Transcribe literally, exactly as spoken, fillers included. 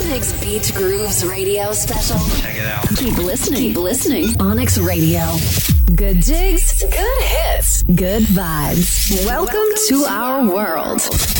Onyx Beach Grooves radio special. Check it out. Keep listening. Keep listening. Onyx Radio. Good jigs, good hits, good vibes. Welcome, Welcome to, to our world.